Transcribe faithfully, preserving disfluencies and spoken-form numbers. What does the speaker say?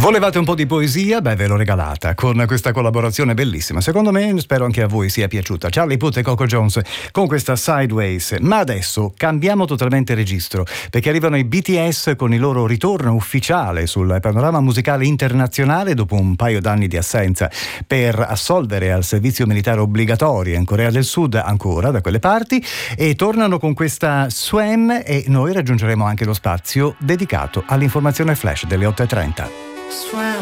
Volevate un po' di poesia? Beh, ve l'ho regalata con questa collaborazione bellissima. Secondo me, spero anche a voi sia piaciuta. Charlie Puth e Coco Jones con questa Sideways. Ma adesso cambiamo totalmente registro, perché arrivano i B T S con il loro ritorno ufficiale sul panorama musicale internazionale dopo un paio d'anni di assenza per assolvere al servizio militare obbligatorio in Corea del Sud, ancora da quelle parti, e tornano con questa Swam, e noi raggiungeremo anche lo spazio dedicato all'informazione flash delle otto e trenta. Swam